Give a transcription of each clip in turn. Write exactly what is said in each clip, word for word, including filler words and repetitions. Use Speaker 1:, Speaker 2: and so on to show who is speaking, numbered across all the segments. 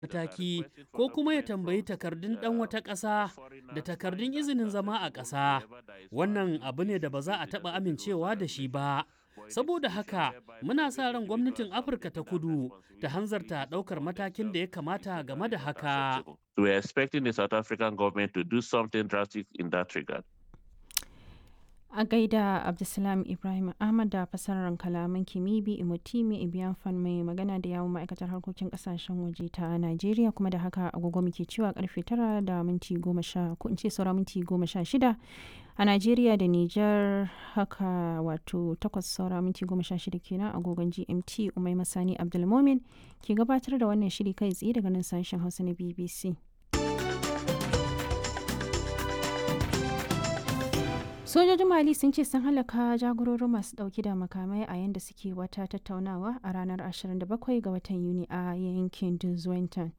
Speaker 1: mataki ko kuma ya tambayi takardun ɗan wata ƙasa da takardun izinin zama a ƙasa. Wannan abu ne da ba za a taɓa amincewa da shi ba. Saboda haka muna sa ran gwamnatin Afirka ta Kudu ta hanzarta ɗaukar matakin da ya kamata game da haka.
Speaker 2: We are expecting the South African government to do something drastic in that regard.
Speaker 3: A gaida Abdulsalam Ibrahim Ahmad da fasarar kalaman Kimibi Imotimi Ibiafan mai magana da yawun ma'aikatar harkokin kasashen waje ta Najeriya, kuma da haka agogo muke cewa karfe tara da minti goma sha ko in ce saura minti goma sha shida a Najeriya da Nijar, haka wato takwas saura minti goma sha shida kenan agogon G M T. Umai Masani Abdulmomin ke gabatar da wannan shiri kai tsaye daga nan sashen Hausa na B B C. Sojojin Mali sun ce sun halaka jagororin masu dauki da makamai a yayin da suke wata tattaunawa a ranar ashirin da bakwai ga watan Yuni a yankin Duzwentan.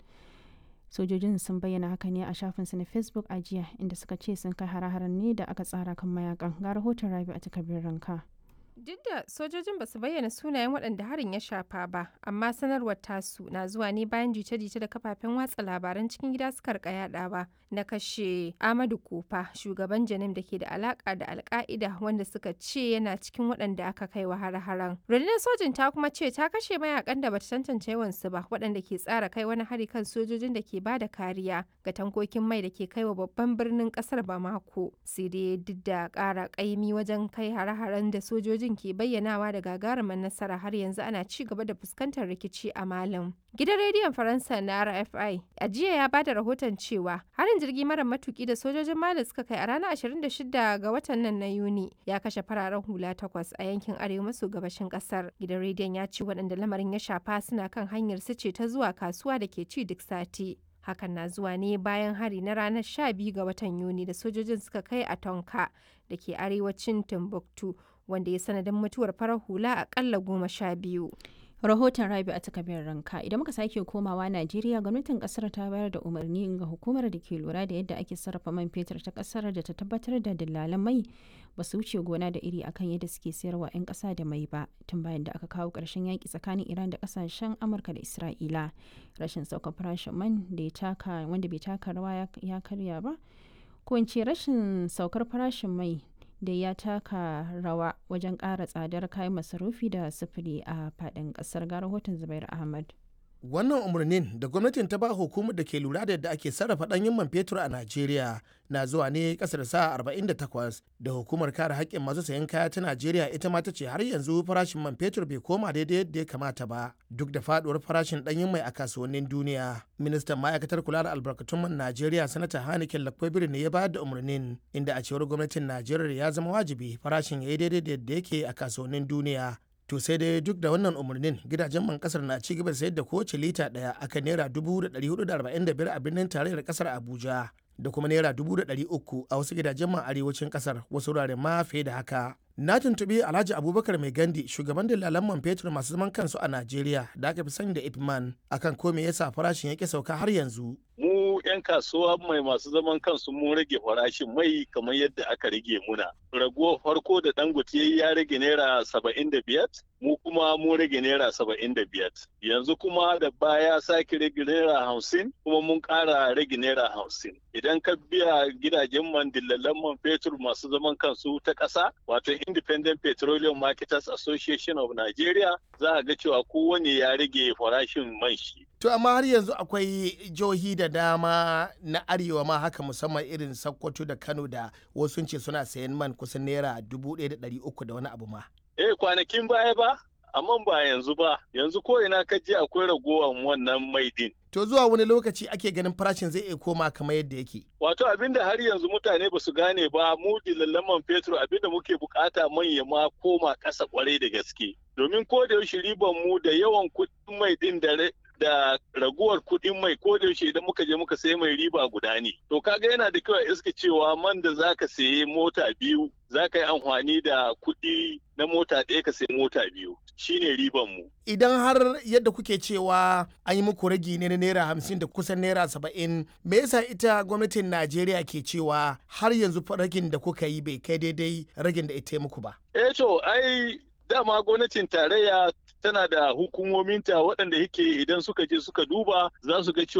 Speaker 3: Sojojin sun bayyana haka ne a shafinsu na Facebook a jiya, inda suka ce sun kai hare-haren ne da aka tsara kan mayakan. Ga rahoton Rabi a takardar ranka.
Speaker 4: Duk da sojojin ba su bayyana sunayen waɗanda harin ya shafa ba, amma sanarwar tasu na zuwa ne bayan jita-jita da kafafen watsa labaran cikin gida suka rika yadawa na kashe Amadu Kofa, shugaban Janim da ke da alaka da Alka'ida, wanda suka ce yana cikin waɗanda aka kai wa har-haren. Rundunar sojin ta kuma ce ta kashe mayakan da bata tantance yawansu ba, waɗanda ke tsara kai wani hari kan sojojin da ke ba da kariya ga tankokin mai da ke kai wa babban birnin ƙasar Bamako. Sai dai duk da ƙara ƙaimi wajen kai hare-haren da sojojin ke bayyanawa da gagarumar nasara, har yanzu ana ci gaba da fuskantar rikici a Malin. Gidan rediyon Faransa na R F I a jiya ya bada rahoton cewa harin jirgi mara matuki da sojojin Mali suka kai a ranar ashirin da shida ga watan nan na Yuni ya kashe fararen hula takwas a yankin arewa maso gabashin kasar. Gidan rediyon ya ce waɗanda lamarin ya shafa suna kan hanyar su ce ta zuwa kasuwa da ke ci duk sati. Hakan na zuwa ne bayan hari na ranar sha biyu ga watan Yuni da sojojin suka kai a Tonka da ke arewacin Timbuktu, wanda ya sanadin mutuwar farar hula akalla goma sha biyu.
Speaker 3: Rahoton Rabi a takardar ranka. Idan muka sake komawa Najeriya, gwamnatin kasar ta bayar da umarni ga hukumar da ke lura da yadda ake sarrafa man fetur ta kasar da ta tabbatar da dillalan mai ba su wuce gona da iri akan yadda suke sayarwa 'yan kasa da mai ba, tun bayan da aka kawo ƙarshen yaƙi tsakanin Iran da kasashen Amurka da Isra'ila. Rashin saukar farashin man da ya taka wanda bai taka rawa ya karya ba, ko in ce rashin saukar farashin mai da ya taka rawa wajen ƙara tsadar kayan masarufi da sufuri a faɗin ƙasar. Ga rahoton Zubair Ahmad.
Speaker 5: Wannan umarnin da gwamnatin ta ba hukumar da ke lura da yadda ake sarrafa ɗanyen man fetur a Najeriya na zuwa ne ƙasa da sa'a arba'in da takwas da hukumar kare haƙƙin masu sayan kaya ta Najeriya ita ma ta ce har yanzu farashin man fetur bai koma daidai yadda ya kamata ba duk da faɗuwar farashin ɗanyen mai a kasuwannin duniya. Ministan ma'aikatar kula da albarkatun man Najeriya Sanata Hanikin Lakwabiri ne ya bayar da umarnin, inda a cewar gwamnatin Najeriya ya zama wajibi farashin ya yi daidai da yadda yake a kasuwannin duniya. To sai dai duk da wannan umarnin, gidajen man kasar na ci gaba da sayar da kowace lita daya akan naira dubu da ɗari hudu da arba'in da biyar a birnin tarayyar kasar Abuja, da kuma naira dubu da ɗari uku a wasu gidajen man arewacin kasar, wasu wuraren ma fiye da haka. Na tuntuɓi Alhaji Abubakar Mai Gandi, shugaban dillalan man fetur masu zaman kansu a Najeriya da aka fi sani da Ipman, akan ko me yasa farashin yake sauka har yanzu.
Speaker 6: Mu 'yan kasuwa mai masu zaman kansu mun rage farashin mai kamar yadda aka rage muna. Rago farko da Dangote ya rage naira saba'in da biyar, mu kuma mun rage naira saba'in da biyar. Yanzu kuma da baya sake rage naira hamsin, kuma mun ƙara rage naira hamsin. Idan ka biya gidajen man dillalan man fetur masu zaman kansu ta ƙasa, wato Independent Petroleum Marketers Association of Nigeria, za a ga cewa kowane ya rage farashin man shi.
Speaker 5: To amma har yanzu akwai jihohi da dama na arewa ma haka, musamman irin Sokoto da Kano, da wasu ce suna sayan man kusan naira dubu ɗaya da ɗari uku da wani abu ma.
Speaker 6: Eh, kwanakin baya ba, amma ba yanzu ba. Yanzu ko ina ka je akwai ragowar wannan mai din.
Speaker 5: To zuwa wani lokaci ake ganin farashin zai iya koma kamar yadda yake?
Speaker 6: Wato abinda har yanzu mutane ba su gane ba, mu dillalan man fetur abinda muke bukata manya ma koma ƙasa kwarai da gaske. Domin ko da yaushe riban mu da yawan kuɗin mai din da da raguwar kuɗin mai ko da yaushe idan muka je muka sayi mai riba guda ne. To kaga yana da kyau a iska cewa man da zaka sayi mota biyu zaka yi amfani da kuɗi na mota ɗaya ka sayi mota biyu. Shine riban mu.
Speaker 5: Idan har yadda kuke cewa an yi muku ragi ne na naira hamsin da kusan naira saba'in, me yasa ita gwamnatin Najeriya ke cewa har yanzu ragin da kuka yi bai kai daidai ragin da ita muku ba?
Speaker 6: Eh to ai dama gwamnatin tarayya tana da hukumominta waɗanda yake idan suka je suka duba za su ga cewa